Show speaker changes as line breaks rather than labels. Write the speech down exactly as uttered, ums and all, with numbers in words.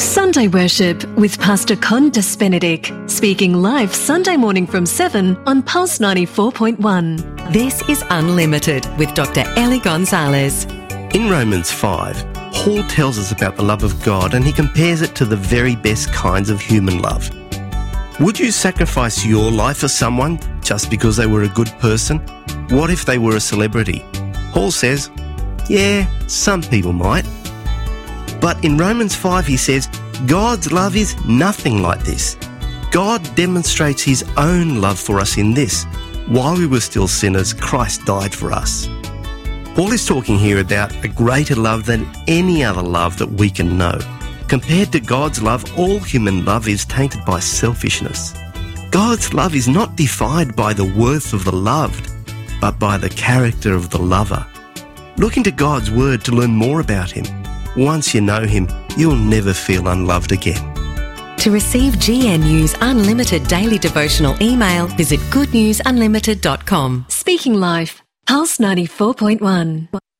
Sunday Worship with Pastor Condas Benedict, speaking live Sunday morning from seven on Pulse ninety-four point one.
This is Unlimited with Doctor Ellie Gonzalez.
In Romans five, Paul tells us about the love of God and he compares it to the very best kinds of human love. Would you sacrifice your life for someone just because they were a good person? What if they were a celebrity? Paul says, yeah, some people might. But in Romans five he says, God's love is nothing like this. God demonstrates his own love for us in this. While we were still sinners, Christ died for us. Paul is talking here about a greater love than any other love that we can know. Compared to God's love, all human love is tainted by selfishness. God's love is not defined by the worth of the loved, but by the character of the lover. Look into God's word to learn more about him. Once you know him, you'll never feel unloved again.
To receive G N U's Unlimited Daily Devotional email, visit good news unlimited dot com.
Speaking Life, Pulse ninety-four point one.